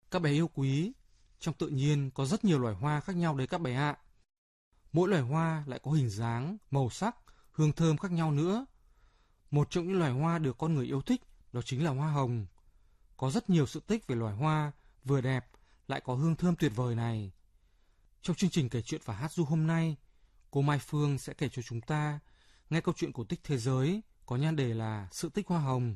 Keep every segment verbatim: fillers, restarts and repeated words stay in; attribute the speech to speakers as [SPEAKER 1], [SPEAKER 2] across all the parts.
[SPEAKER 1] Các bé yêu quý, trong tự nhiên có rất nhiều loài hoa khác nhau đấy các bé ạ. Mỗi loài hoa lại có hình dáng, màu sắc, hương thơm khác nhau nữa. Một trong những loài hoa được con người yêu thích đó chính là hoa hồng. Có rất nhiều sự tích về loài hoa vừa đẹp lại có hương thơm tuyệt vời này. Trong chương trình kể chuyện và hát ru hôm nay, cô Mai Phương sẽ kể cho chúng ta nghe câu chuyện cổ tích thế giới có nhan đề là Sự tích hoa hồng.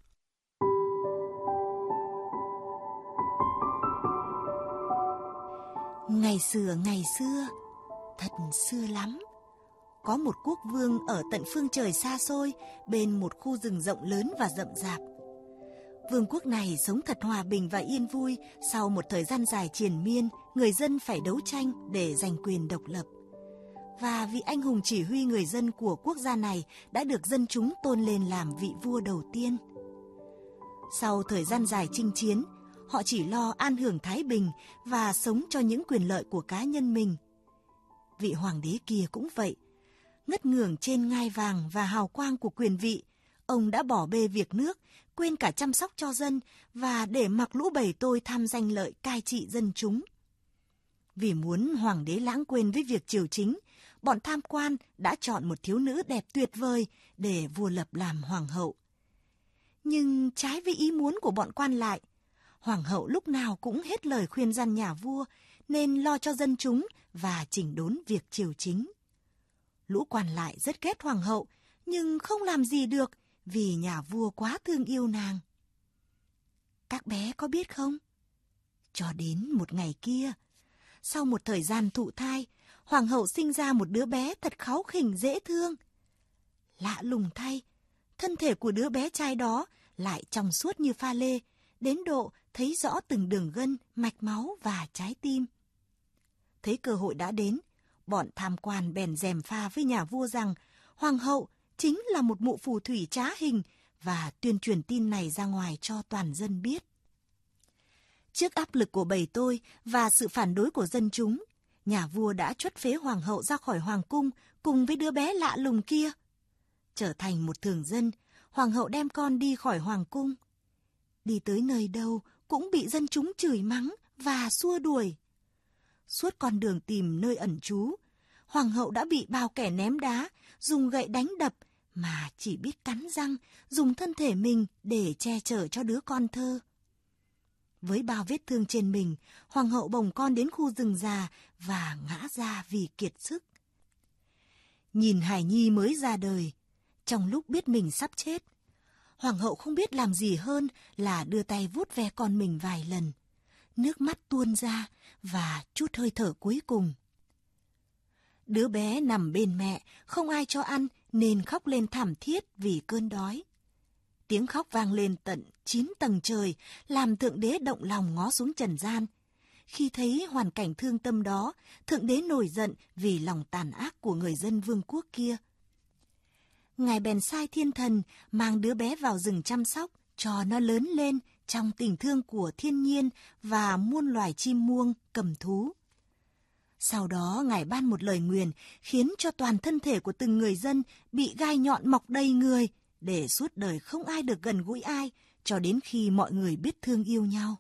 [SPEAKER 2] Ngày xưa ngày xưa, thật xưa lắm, có một quốc vương ở tận phương trời xa xôi bên một khu rừng rộng lớn và rậm rạp. Vương quốc này sống thật hòa bình và yên vui. Sau một thời gian dài triền miên, người dân phải đấu tranh để giành quyền độc lập. Và vị anh hùng chỉ huy người dân của quốc gia này đã được dân chúng tôn lên làm vị vua đầu tiên. Sau thời gian dài chinh chiến, họ chỉ lo an hưởng thái bình và sống cho những quyền lợi của cá nhân mình. Vị hoàng đế kia cũng vậy. Ngất ngưởng trên ngai vàng và hào quang của quyền vị, ông đã bỏ bê việc nước, quên cả chăm sóc cho dân và để mặc lũ bầy tôi tham danh lợi cai trị dân chúng. Vì muốn hoàng đế lãng quên với việc triều chính, bọn tham quan đã chọn một thiếu nữ đẹp tuyệt vời để vua lập làm hoàng hậu. Nhưng trái với ý muốn của bọn quan lại, hoàng hậu lúc nào cũng hết lời khuyên răn nhà vua nên lo cho dân chúng và chỉnh đốn việc triều chính. Lũ quan lại rất ghét hoàng hậu nhưng không làm gì được vì nhà vua quá thương yêu nàng. Các bé có biết không? Cho đến một ngày kia, sau một thời gian thụ thai, hoàng hậu sinh ra một đứa bé thật kháu khỉnh dễ thương. Lạ lùng thay, thân thể của đứa bé trai đó lại trong suốt như pha lê, đến độ thấy rõ từng đường gân, mạch máu và trái tim. Thấy cơ hội đã đến, bọn tham quan bèn gièm pha với nhà vua rằng hoàng hậu chính là một mụ phù thủy trá hình và tuyên truyền tin này ra ngoài cho toàn dân biết. Trước áp lực của bầy tôi và sự phản đối của dân chúng, nhà vua đã truất phế hoàng hậu ra khỏi hoàng cung cùng với đứa bé lạ lùng kia. Trở thành một thường dân, hoàng hậu đem con đi khỏi hoàng cung. Đi tới nơi đâu cũng bị dân chúng chửi mắng và xua đuổi. Suốt con đường tìm nơi ẩn trú, hoàng hậu đã bị bao kẻ ném đá, dùng gậy đánh đập mà chỉ biết cắn răng, dùng thân thể mình để che chở cho đứa con thơ. Với bao vết thương trên mình, hoàng hậu bồng con đến khu rừng già và ngã ra vì kiệt sức. Nhìn hài nhi mới ra đời, trong lúc biết mình sắp chết, hoàng hậu không biết làm gì hơn là đưa tay vuốt ve con mình vài lần. Nước mắt tuôn ra và chút hơi thở cuối cùng. Đứa bé nằm bên mẹ, không ai cho ăn nên khóc lên thảm thiết vì cơn đói. Tiếng khóc vang lên tận chín tầng trời, làm Thượng Đế động lòng ngó xuống trần gian. Khi thấy hoàn cảnh thương tâm đó, Thượng Đế nổi giận vì lòng tàn ác của người dân vương quốc kia. Ngài bèn sai thiên thần mang đứa bé vào rừng chăm sóc, cho nó lớn lên trong tình thương của thiên nhiên và muôn loài chim muông, cầm thú. Sau đó Ngài ban một lời nguyền khiến cho toàn thân thể của từng người dân bị gai nhọn mọc đầy người, để suốt đời không ai được gần gũi ai, cho đến khi mọi người biết thương yêu nhau.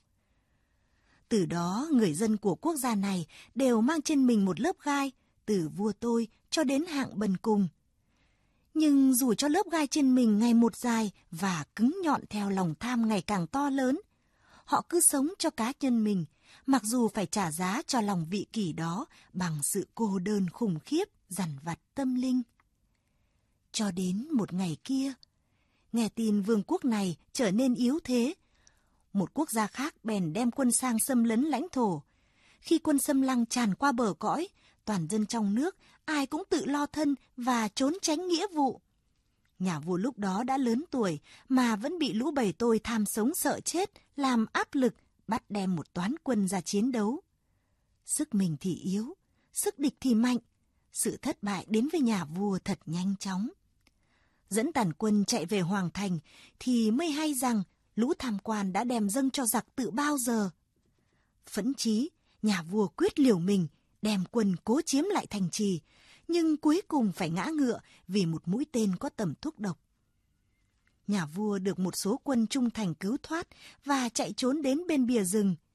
[SPEAKER 2] Từ đó người dân của quốc gia này đều mang trên mình một lớp gai, từ vua tôi cho đến hạng bần cùng. Nhưng dù cho lớp gai trên mình ngày một dài và cứng nhọn theo lòng tham ngày càng to lớn, họ cứ sống cho cá nhân mình, mặc dù phải trả giá cho lòng vị kỷ đó bằng sự cô đơn khủng khiếp, dằn vặt tâm linh. Cho đến một ngày kia, nghe tin vương quốc này trở nên yếu thế, một quốc gia khác bèn đem quân sang xâm lấn lãnh thổ. Khi quân xâm lăng tràn qua bờ cõi, toàn dân trong nước ai cũng tự lo thân và trốn tránh nghĩa vụ. Nhà vua lúc đó đã lớn tuổi mà vẫn bị lũ bầy tôi tham sống sợ chết làm áp lực, bắt đem một toán quân ra chiến đấu. Sức mình thì yếu, sức địch thì mạnh, sự thất bại đến với nhà vua thật nhanh chóng. Dẫn tàn quân chạy về hoàng thành thì mới hay rằng lũ tham quan đã đem dâng cho giặc từ bao giờ. Phẫn chí, nhà vua quyết liều mình đem quân cố chiếm lại thành trì, nhưng cuối cùng phải ngã ngựa vì một mũi tên có tầm thuốc độc. Nhà vua được một số quân trung thành cứu thoát và chạy trốn đến bên bìa rừng.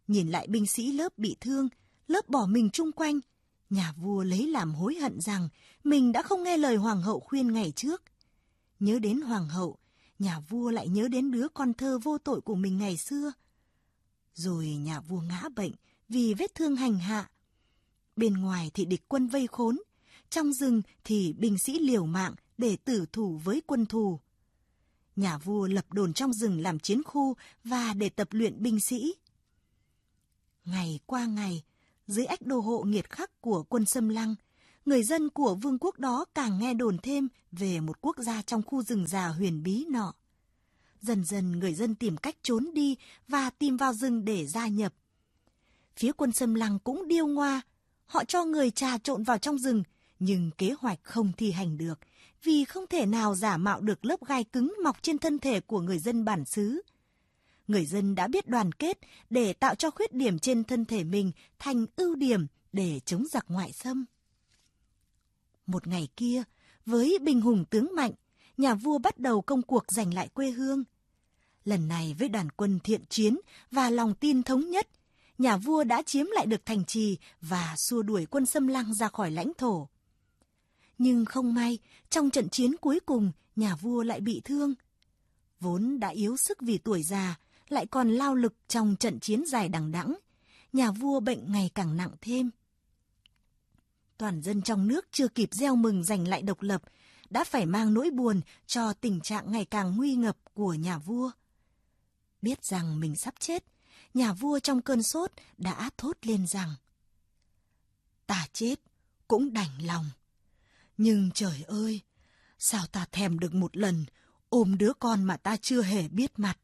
[SPEAKER 2] Nhìn lại binh sĩ lớp bị thương, lớp bỏ mình chung quanh, nhà vua lấy làm hối hận rằng mình đã không nghe lời hoàng hậu khuyên ngày trước. Nhớ đến hoàng hậu, nhà vua lại nhớ đến đứa con thơ vô tội của mình ngày xưa. Rồi nhà vua ngã bệnh vì vết thương hành hạ. Bên ngoài thì địch quân vây khốn, trong rừng thì binh sĩ liều mạng để tử thủ với quân thù. Nhà vua lập đồn trong rừng làm chiến khu và để tập luyện binh sĩ. Ngày qua ngày, dưới ách đô hộ nghiệt khắc của quân Xâm Lăng, người dân của vương quốc đó càng nghe đồn thêm về một quốc gia trong khu rừng già huyền bí nọ. Dần dần người dân tìm cách trốn đi và tìm vào rừng để gia nhập. Phía quân Xâm Lăng cũng điêu ngoa, họ cho người trà trộn vào trong rừng, nhưng kế hoạch không thi hành được, vì không thể nào giả mạo được lớp gai cứng mọc trên thân thể của người dân bản xứ. Người dân đã biết đoàn kết để tạo cho khuyết điểm trên thân thể mình thành ưu điểm để chống giặc ngoại xâm. Một ngày kia, với binh hùng tướng mạnh, nhà vua bắt đầu công cuộc giành lại quê hương. Lần này với đoàn quân thiện chiến và lòng tin thống nhất, nhà vua đã chiếm lại được thành trì và xua đuổi quân Xâm Lăng ra khỏi lãnh thổ. Nhưng không may, trong trận chiến cuối cùng, nhà vua lại bị thương. Vốn đã yếu sức vì tuổi già, lại còn lao lực trong trận chiến dài đằng đẵng, nhà vua bệnh ngày càng nặng thêm. Toàn dân trong nước chưa kịp reo mừng giành lại độc lập, đã phải mang nỗi buồn cho tình trạng ngày càng nguy ngập của nhà vua. Biết rằng mình sắp chết, nhà vua trong cơn sốt đã thốt lên rằng: "Ta chết cũng đành lòng. Nhưng trời ơi, sao ta thèm được một lần ôm đứa con mà ta chưa hề biết mặt."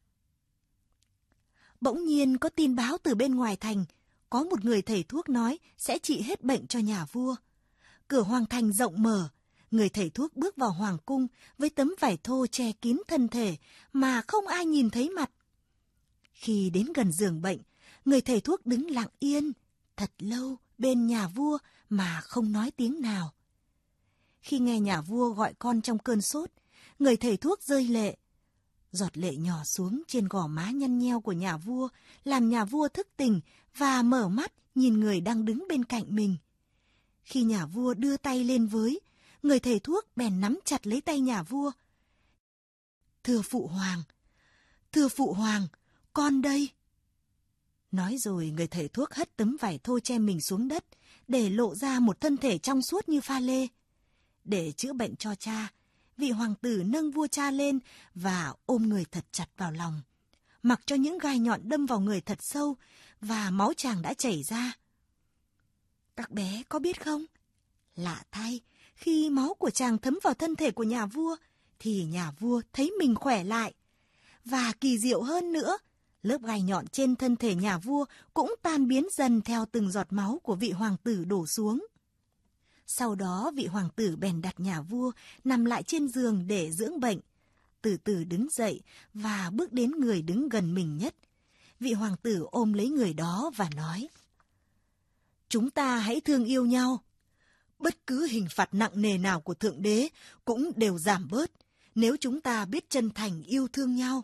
[SPEAKER 2] Bỗng nhiên có tin báo từ bên ngoài thành, có một người thầy thuốc nói sẽ trị hết bệnh cho nhà vua. Cửa hoàng thành rộng mở, người thầy thuốc bước vào hoàng cung với tấm vải thô che kín thân thể mà không ai nhìn thấy mặt. Khi đến gần giường bệnh, người thầy thuốc đứng lặng yên, thật lâu bên nhà vua mà không nói tiếng nào. Khi nghe nhà vua gọi con trong cơn sốt, người thầy thuốc rơi lệ. Giọt lệ nhỏ xuống trên gò má nhăn nheo của nhà vua, làm nhà vua thức tỉnh và mở mắt nhìn người đang đứng bên cạnh mình. Khi nhà vua đưa tay lên với, người thầy thuốc bèn nắm chặt lấy tay nhà vua. "Thưa phụ hoàng, thưa phụ hoàng, con đây." Nói rồi người thầy thuốc hất tấm vải thô che mình xuống đất, để lộ ra một thân thể trong suốt như pha lê. Để chữa bệnh cho cha, vị hoàng tử nâng vua cha lên và ôm người thật chặt vào lòng, mặc cho những gai nhọn đâm vào người thật sâu và máu chàng đã chảy ra. Các bé có biết không? Lạ thay, khi máu của chàng thấm vào thân thể của nhà vua, thì nhà vua thấy mình khỏe lại. Và kỳ diệu hơn nữa, lớp gai nhọn trên thân thể nhà vua cũng tan biến dần theo từng giọt máu của vị hoàng tử đổ xuống. Sau đó vị hoàng tử bèn đặt nhà vua nằm lại trên giường để dưỡng bệnh, từ từ đứng dậy và bước đến người đứng gần mình nhất. Vị hoàng tử ôm lấy người đó và nói: "Chúng ta hãy thương yêu nhau. Bất cứ hình phạt nặng nề nào của Thượng Đế cũng đều giảm bớt nếu chúng ta biết chân thành yêu thương nhau."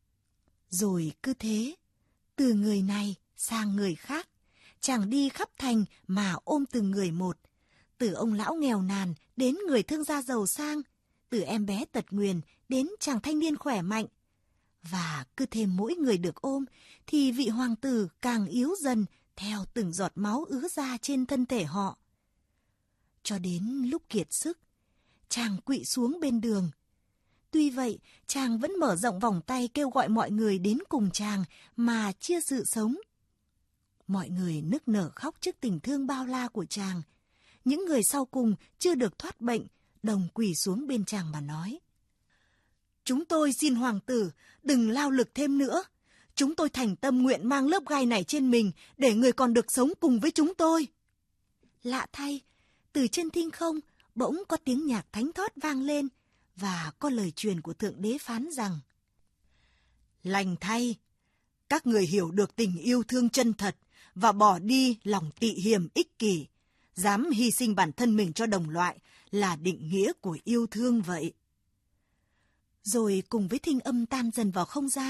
[SPEAKER 2] Rồi cứ thế, từ người này sang người khác, chàng đi khắp thành mà ôm từng người một, từ ông lão nghèo nàn đến người thương gia giàu sang, từ em bé tật nguyền đến chàng thanh niên khỏe mạnh. Và cứ thêm mỗi người được ôm thì vị hoàng tử càng yếu dần theo từng giọt máu ứa ra trên thân thể họ. Cho đến lúc kiệt sức, chàng quỵ xuống bên đường. Tuy vậy, chàng vẫn mở rộng vòng tay kêu gọi mọi người đến cùng chàng mà chia sự sống. Mọi người nức nở khóc trước tình thương bao la của chàng. Những người sau cùng chưa được thoát bệnh, đồng quỳ xuống bên chàng mà nói: "Chúng tôi xin hoàng tử đừng lao lực thêm nữa. Chúng tôi thành tâm nguyện mang lớp gai này trên mình để người còn được sống cùng với chúng tôi." Lạ thay, từ trên thinh không bỗng có tiếng nhạc thánh thót vang lên, và có lời truyền của Thượng Đế phán rằng: "Lành thay, các người hiểu được tình yêu thương chân thật và bỏ đi lòng tị hiềm ích kỷ, dám hy sinh bản thân mình cho đồng loại là định nghĩa của yêu thương vậy." Rồi cùng với thinh âm tan dần vào không gian,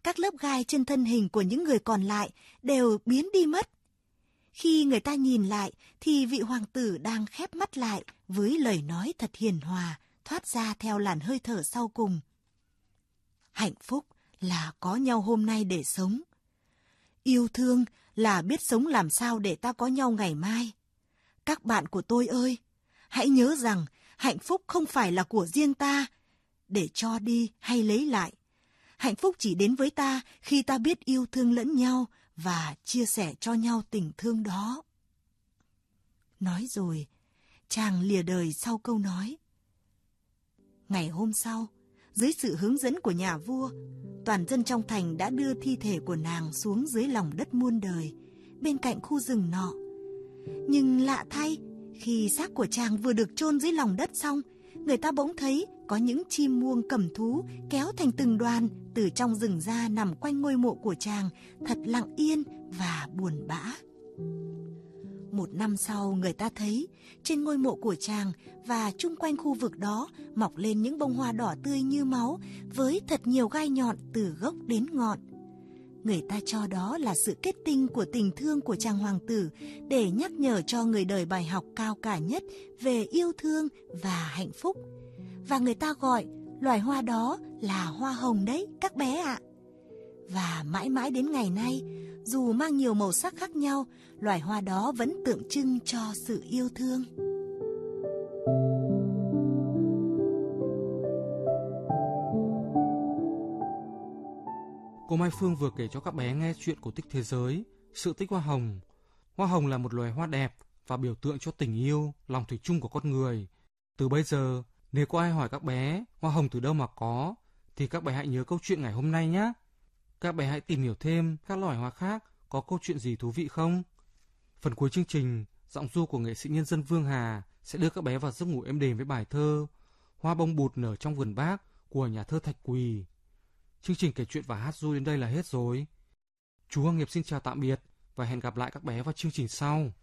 [SPEAKER 2] các lớp gai trên thân hình của những người còn lại đều biến đi mất. Khi người ta nhìn lại thì vị hoàng tử đang khép mắt lại với lời nói thật hiền hòa thoát ra theo làn hơi thở sau cùng. Hạnh phúc là có nhau hôm nay để sống. Yêu thương là biết sống làm sao để ta có nhau ngày mai. Các bạn của tôi ơi, hãy nhớ rằng hạnh phúc không phải là của riêng ta để cho đi hay lấy lại. Hạnh phúc chỉ đến với ta khi ta biết yêu thương lẫn nhau và chia sẻ cho nhau tình thương đó. Nói rồi, chàng lìa đời sau câu nói. Ngày hôm sau, dưới sự hướng dẫn của nhà vua, toàn dân trong thành đã đưa thi thể của nàng xuống dưới lòng đất muôn đời, bên cạnh khu rừng nọ. Nhưng lạ thay, khi xác của chàng vừa được chôn dưới lòng đất xong, người ta bỗng thấy có những chim muông cầm thú kéo thành từng đoàn từ trong rừng ra nằm quanh ngôi mộ của chàng, thật lặng yên và buồn bã. Một năm sau, người ta thấy trên ngôi mộ của chàng và chung quanh khu vực đó mọc lên những bông hoa đỏ tươi như máu với thật nhiều gai nhọn từ gốc đến ngọn. Người ta cho đó là sự kết tinh của tình thương của chàng hoàng tử để nhắc nhở cho người đời bài học cao cả nhất về yêu thương và hạnh phúc. Và người ta gọi loài hoa đó là hoa hồng đấy các bé ạ. Và mãi mãi đến ngày nay, dù mang nhiều màu sắc khác nhau, loài hoa đó vẫn tượng trưng cho sự yêu thương.
[SPEAKER 1] Cô Mai Phương vừa kể cho các bé nghe chuyện cổ tích thế giới, Sự tích hoa hồng. Hoa hồng là một loài hoa đẹp và biểu tượng cho tình yêu, lòng thủy chung của con người. Từ bây giờ, nếu có ai hỏi các bé hoa hồng từ đâu mà có, thì các bé hãy nhớ câu chuyện ngày hôm nay nhé. Các bé hãy tìm hiểu thêm các loài hoa khác có câu chuyện gì thú vị không? Phần cuối chương trình, giọng ru của nghệ sĩ nhân dân Vương Hà sẽ đưa các bé vào giấc ngủ êm đềm với bài thơ Hoa bông bụt nở trong vườn bác của nhà thơ Thạch Quỳ. Chương trình kể chuyện và hát ru đến đây là hết rồi. Chú Hoàng Nghiệp xin chào tạm biệt và hẹn gặp lại các bé vào chương trình sau.